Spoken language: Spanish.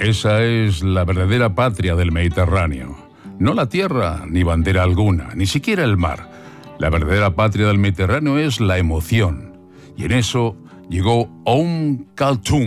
Esa es la verdadera patria del Mediterráneo. No la tierra, ni bandera alguna, ni siquiera el mar. La verdadera patria del Mediterráneo es la emoción. Y en eso llegó Kalthoum.